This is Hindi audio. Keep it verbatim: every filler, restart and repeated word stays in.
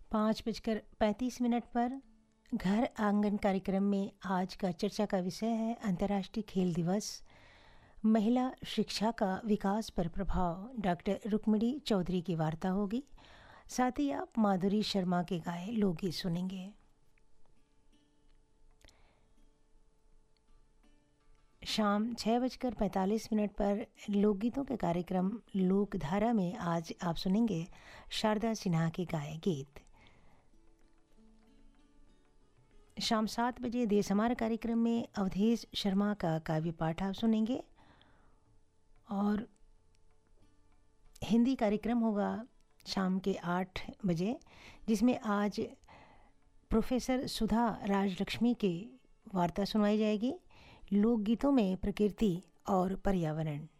पाँच बजकर पैंतीस मिनट पर घर आंगन कार्यक्रम में आज का चर्चा का विषय है अंतर्राष्ट्रीय खेल दिवस, महिला शिक्षा का विकास पर प्रभाव। डॉक्टर रुक्मिणी चौधरी की वार्ता होगी। साथ ही आप माधुरी शर्मा के गाए लोकगीत सुनेंगे। शाम छः बजकर पैंतालीस मिनट पर लोकगीतों के कार्यक्रम लोकधारा में आज आप सुनेंगे शारदा सिन्हा के गाए गीत। शाम सात बजे देश हमारा कार्यक्रम में अवधेश शर्मा का काव्य पाठ आप सुनेंगे और हिंदी कार्यक्रम होगा शाम के आठ बजे, जिसमें आज प्रोफेसर सुधा राजलक्ष्मी की वार्ता सुनवाई जाएगी। लोकगीतों में प्रकृति और पर्यावरण।